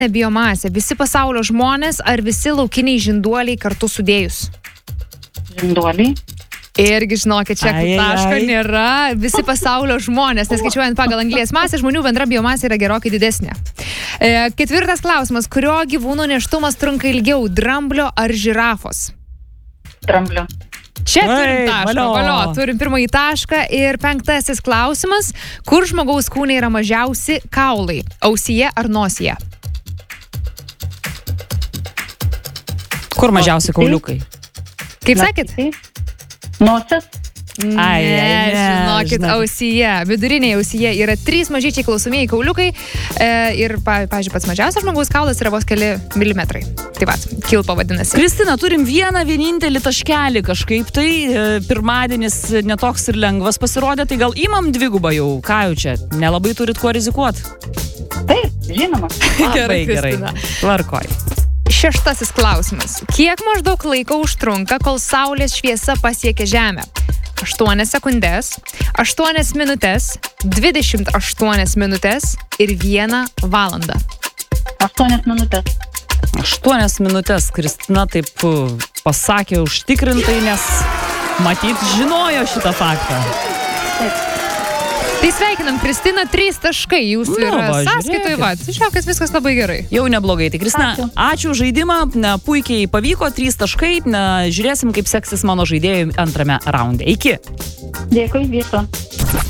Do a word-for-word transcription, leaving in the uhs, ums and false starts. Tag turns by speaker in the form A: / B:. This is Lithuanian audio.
A: biomasė, visi pasaulio žmonės ar visi laukiniai žinduoliai kartu sudėjus?
B: Žinduoliai.
A: Irgi žinokit, čia
C: Ai, ai,
A: taško
C: ai.
A: nėra, visi pasaulio žmonės, neskaičiuojant pagal anglies masę, žmonių bendra biomasė yra gerokai didesnė. E, ketvirtas klausimas, kurio gyvūno nėštumas trunka ilgiau, dramblio ar žirafos?
B: Dramblio.
A: Čia turim
C: Ei,
A: tašką,
C: valio.
A: valio, turim pirmąjį tašką ir penktasis klausimas, kur žmogaus kūne yra mažiausi kaulai, ausyje ar nosyje?
C: Kur mažiausi kauliukai?
A: Kaip sakėt?
B: Nosis.
A: Ne,
C: Ai, ai, ne,
A: žinokit,
C: žinokit.
A: ausyje, vidurinėje ausyje yra trys mažyčiai klausomieji kauliukai e, ir, pa, pavyzdžiui, pats mažiausias žmogaus kaulas yra vos keli milimetrai. Tai va, kilpa vadinasi.
C: Kristina, turim vieną vienintelį taškelį kažkaip, tai e, pirmadienis netoks ir lengvas pasirodė, tai gal imam dvigubą jau, ką jau čia, nelabai turit kuo rizikuoti.
B: Taip, žinoma.
C: Labai gerai,
A: Kristina.
C: tvarkoj.
A: Šeštasis klausimas. Kiek maždaug laiko užtrunka, kol saulės šviesa pasiekia Žemę? aštuonias sekundės, aštuonias minutės, dvidešimt aštuonias minutės ir vieną valandą.
B: Aštuonias minutės.
C: Aštuonias minutės Kristina taip uh, pasakė užtikrintai, nes matyt žinojo šitą faktą.
A: Tai sveikinam, Kristina, trys taškai jūsų
C: Nu,
A: yra
C: va,
A: sąskaitoje, va, žiūrėkit, viskas labai gerai.
C: Jau neblogai. Tai Kristina,
B: Ačiū.
C: ačiū už žaidimą, na, puikiai pavyko, trys taškai, na, žiūrėsim, kaip seksis mano žaidėjui antrame raunde. Iki.
B: Dėkui, viso.